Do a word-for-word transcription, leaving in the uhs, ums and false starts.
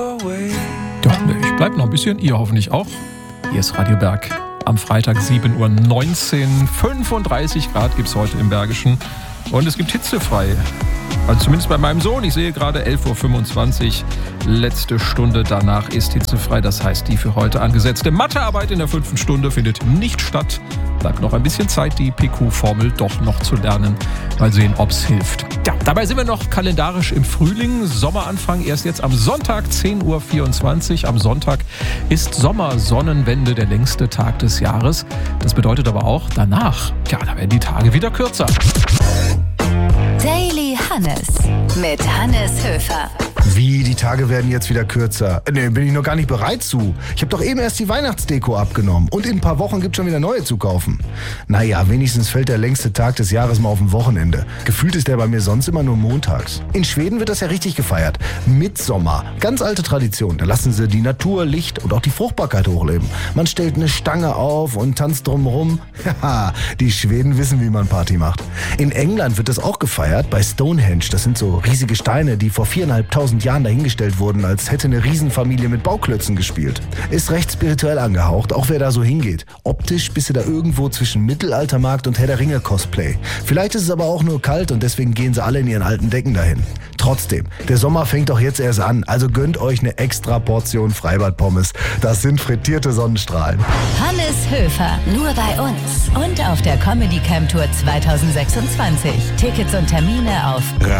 Ja, ich bleib noch ein bisschen, ihr hoffentlich auch. Hier ist Radio Berg. Am Freitag sieben Uhr neunzehn, fünfunddreißig Grad gibt es heute im Bergischen. Und es gibt hitzefrei. Also zumindest bei meinem Sohn. Ich sehe gerade elf Uhr fünfundzwanzig. Letzte Stunde danach ist hitzefrei. Das heißt, die für heute angesetzte Mathearbeit in der fünften Stunde findet nicht statt. Bleibt noch ein bisschen Zeit, die P Q-Formel doch noch zu lernen. Mal sehen, ob es hilft. Ja, dabei sind wir noch kalendarisch im Frühling. Sommeranfang erst jetzt am Sonntag, zehn Uhr vierundzwanzig. Am Sonntag ist Sommersonnenwende, der längste Tag des Jahres. Das bedeutet aber auch danach, ja, da werden die Tage wieder kürzer. Daily Hannes mit Hannes Höfer. Wie, die Tage werden jetzt wieder kürzer? Nee, bin ich noch gar nicht bereit zu. Ich habe doch eben erst die Weihnachtsdeko abgenommen. Und in ein paar Wochen gibt es schon wieder neue zu kaufen. Naja, wenigstens fällt der längste Tag des Jahres mal auf ein Wochenende. Gefühlt ist der bei mir sonst immer nur montags. In Schweden wird das ja richtig gefeiert. Mitsommer. Ganz alte Tradition. Da lassen sie die Natur, Licht und auch die Fruchtbarkeit hochleben. Man stellt eine Stange auf und tanzt drumherum. Haha, die Schweden wissen, wie man Party macht. In England wird das auch gefeiert bei Stonehenge. Das sind so riesige Steine, die vor viereinhalbtausend Jahren dahingestellt wurden, als hätte eine Riesenfamilie mit Bauklötzen gespielt. Ist recht spirituell angehaucht, auch wer da so hingeht. Optisch bist du da irgendwo zwischen Mittelaltermarkt und Herr der Ringe Cosplay. Vielleicht ist es aber auch nur kalt und deswegen gehen sie alle in ihren alten Decken dahin. Trotzdem, der Sommer fängt doch jetzt erst an, also gönnt euch eine extra Portion Freibad-Pommes. Das sind frittierte Sonnenstrahlen. Hannes Höfer, nur bei uns und auf der Comedy Camp Tour zwanzig sechsundzwanzig. Tickets und Termine auf